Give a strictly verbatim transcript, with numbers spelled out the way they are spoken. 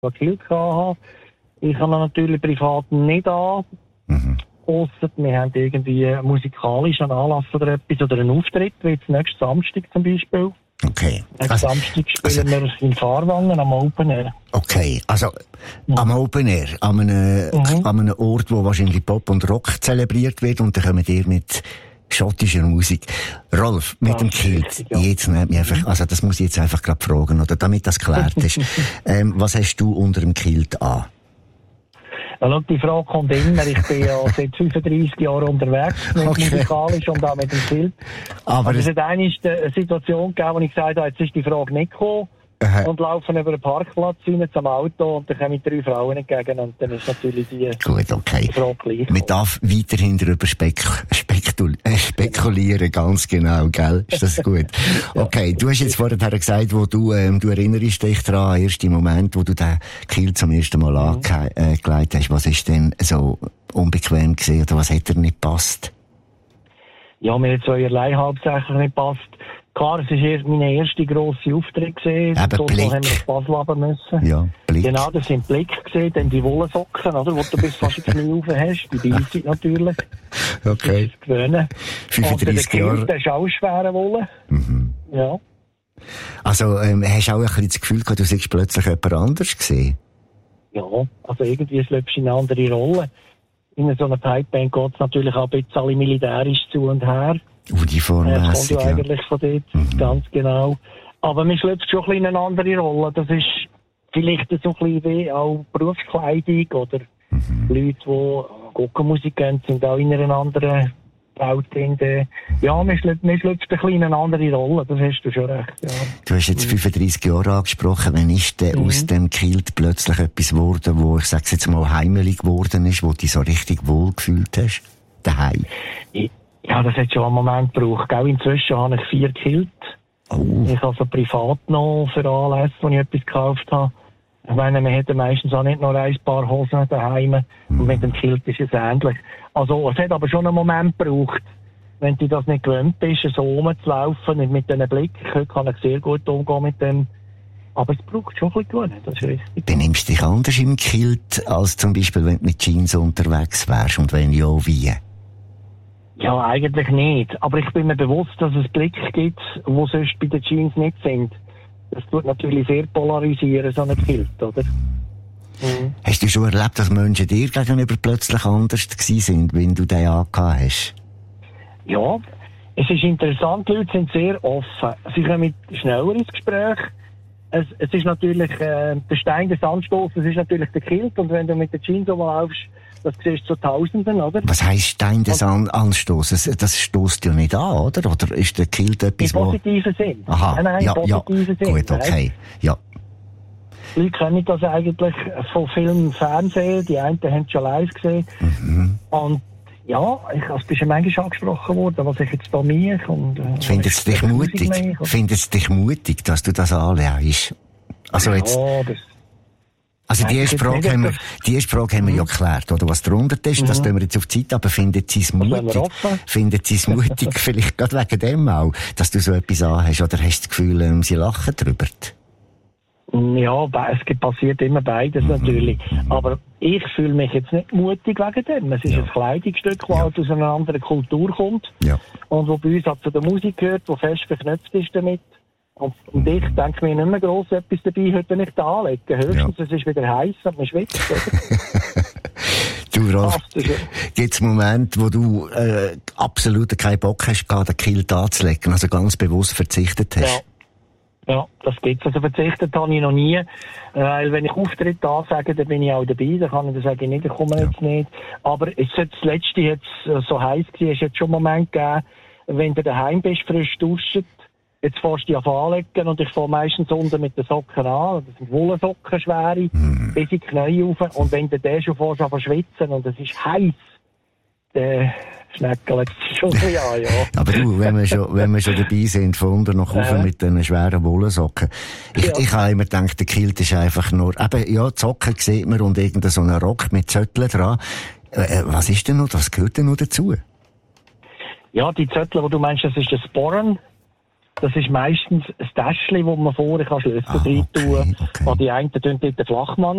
was Kilt hatte. Ich habe natürlich privat nicht an. Mhm. Ausser, wir haben irgendwie musikalisch einen Anlass oder etwas oder einen Auftritt, wie jetzt nächsten Samstag zum Beispiel. Okay. Nächsten also, Samstag spielen also, wir in Fahrwangen am Open Air. Okay, also ja. am Open Air, an einem, mhm. an einem Ort, wo wahrscheinlich Pop und Rock zelebriert wird, und dann kommen ihr mit schottischer Musik. Rolf, mit das dem Kilt, richtig, ja. jetzt nehmt mich einfach, also das muss ich jetzt einfach gerade fragen, oder damit das geklärt ist. ähm, was hast du unter dem Kilt an? Ja, schau, die Frage kommt immer. Ich bin ja seit fünfunddreissig Jahren unterwegs, mit okay. musikalisch und auch mit dem Kilt. Aber, Aber es hat eine Situation gegeben, wo ich gesagt habe, jetzt ist die Frage nicht gekommen. Aha. Und laufen über den Parkplatz rein zum Auto und dann kommen drei Frauen entgegen und dann ist natürlich die Gut, okay. Frage gleich. Man darf weiterhin darüber spek spekul äh, spekulieren, ganz genau, gell? Ist das gut? Okay, du hast jetzt vorher gesagt, wo du, ähm, du erinnerst dich daran, erst im Moment, wo du den Kilt zum ersten Mal mhm. angelegt hast. Was ist denn so unbequem gewesen oder was hat dir nicht gepasst? Ja, mir hat zweierlei hauptsächlich nicht gepasst. Klar, es war erst meine erste grosse Auftritt gewesen. Eben so, Blick. So haben wir auf Basel haben müssen. Ja, Blick. Genau, das sind Blick gesehen, dann die Wollsocken, oder? Wo du bis fast ins Knie rauf hast. Die Beizeit natürlich. Okay. Das ist gewöhnen. fünfunddreissig Jahre. Das ist auch schwere Wolle. Mhm. Ja. Also, ähm, hast du auch ein bisschen das Gefühl gehabt, du siehst plötzlich jemand anders gesehen? Ja, also irgendwie schlüpfst du in eine andere Rolle. In so einer Pipeband geht es natürlich auch ein bisschen militärisch zu und her. Uniformmässig, ja. Das kommt ja eigentlich von dort, mhm. ganz genau. Aber man schlüpft schon ein bisschen in eine andere Rolle. Das ist vielleicht so ein bisschen wie auch Berufskleidung oder mhm. Leute, die Gockenmusik gehen, sind auch in einer anderen Welt drin. Ja, man schlüpft, man schlüpft ein bisschen in eine andere Rolle, das hast du schon recht. Ja. Du hast jetzt fünfunddreissig Jahre angesprochen. Wann ist denn mhm. aus dem Kilt plötzlich etwas geworden, wo, ich sag's jetzt mal, heimelig geworden ist, wo du dich so richtig wohl gefühlt hast? Daheim? Ja, das hat schon einen Moment gebraucht. Auch inzwischen habe ich vier Kilt. Oh. Ich habe so privat noch für Anlässe, wo ich etwas gekauft habe. Ich meine, man hätte meistens auch nicht noch ein paar Hosen daheim. Mhm. Und mit dem Kilt ist es ähnlich. Also, es hat aber schon einen Moment gebraucht. Wenn du das nicht gewöhnt bist, so rumzulaufen, nicht mit diesen Blick. Heute kann ich sehr gut umgehen mit dem. Aber es braucht schon ein bisschen, das ist richtig. Benimmst du dich anders im Kilt, als zum Beispiel, wenn du mit Jeans unterwegs wärst? Und wenn ja, wie? Ja, eigentlich nicht. Aber ich bin mir bewusst, dass es Blick gibt, die sonst bei den Jeans nicht sind. Das tut natürlich sehr polarisieren, so ein Kilt, oder? Mhm. Hast du schon erlebt, dass Menschen dir gegenüber plötzlich anders gewesen sind, wenn du den angehabt hast? Ja, es ist interessant, die Leute sind sehr offen. Sie kommen schneller ins Gespräch. Es, es ist natürlich, äh, der Stein des Anstoßes, es ist natürlich der Kilt, und wenn du mit den Jeans rumlaufst, das siehst du zu Tausenden, oder? Was heisst Stein des An Anstoßes? Das stößt ja nicht an, oder? Oder ist der Kilt etwas, wo... Im positiven Sinn. Aha, nein, nein, ja, im positiven ja. Sinn. Gut, okay, ja. Die Leute kennen das eigentlich von Film und Fernsehen. Die einen haben es schon live gesehen. Mhm. Und ja, ich, also bist ja manchmal angesprochen worden, was ich jetzt da mache. Und, äh, Findet es dich mutig? Findet es dich mutig, dass du das anlegst? Also ja, jetzt... Das Also die erste Frage haben wir, die erste Frage haben wir ja geklärt, oder? Was darunter ist, mhm. das tun wir jetzt auf die Zeit, aber findet sie es mutig? Findet sie es mutig, vielleicht gerade wegen dem auch, dass du so etwas anhast, oder hast du das Gefühl, ähm, sie lachen drüber? Ja, es passiert immer beides mhm. natürlich. Mhm. Aber ich fühle mich jetzt nicht mutig wegen dem. Es ist ja. ein Kleidungsstück, das ja. aus einer anderen Kultur kommt. Ja. Und wo bei uns auch zu der Musik gehört, wo fest verknüpft ist damit. Und, und ich denke mir nicht mehr gross etwas dabei, heute nicht anlegen. Höchstens, ja. es ist wieder heiß und man schwitzt, oder? Du, Rolf, gibt es Momente, wo du äh, absolut keinen Bock hast, den Kilt anzulegen, also ganz bewusst verzichtet hast? Ja. Ja, das gibt's. Also verzichtet habe ich noch nie. Weil wenn ich Auftritte ansage, dann bin ich auch dabei. Dann kann ich dann sagen, nicht, ich komme ja. jetzt nicht. Aber es ist jetzt, das letzte jetzt so heiß gewesen, es hat schon einen Moment gegeben, wenn du daheim bist, frisch duschen, jetzt fährst du dich auf anlegen und ich fahre meistens unten mit den Socken an. Das sind Wollsocken, schwere, mm. bis in die Knie rauf. Und wenn du den schon fährst, an schwitzen und es ist heiß, dann schneckelt es schon an, ja. Aber du, wenn wir schon, wenn wir schon dabei sind, von unten nach oben äh. mit diesen schweren Wollsocken. Ich, ja. ich habe immer gedacht, der Kilt ist einfach nur, eben, ja, die Socken sieht man und irgendein so einen Rock mit Zötteln dran. Äh, was ist denn noch, was gehört denn noch dazu? Ja, die Zöttel, die du meinst, das ist das Sporren. Das ist meistens ein Täschchen, wo man vorne Schlösser ah, rein tun kann. Okay, okay. Die einen tun dort den Flachmann